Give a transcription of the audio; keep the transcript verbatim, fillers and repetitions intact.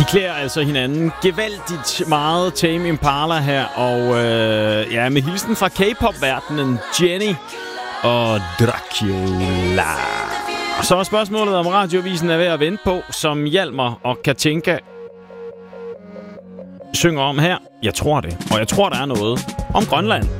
klæder altså hinanden gevaldigt meget, Tame Impala her, og øh, ja, med hilsen fra K-pop-verdenen, Jenny og Dracula. Og så er spørgsmålet, om radiovisen er ved at vente på, som Hjalmar og Katinka synger om her. Jeg tror det, og jeg tror, der er noget om Grønland.